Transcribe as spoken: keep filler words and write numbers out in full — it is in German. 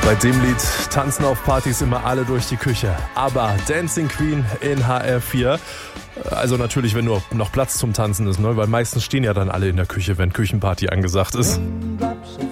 Bei dem Lied tanzen auf Partys immer alle durch die Küche. Aber Dancing Queen in H R vier. Also natürlich, wenn nur noch Platz zum Tanzen ist, ne? Weil meistens stehen ja dann alle in der Küche, wenn Küchenparty angesagt ist.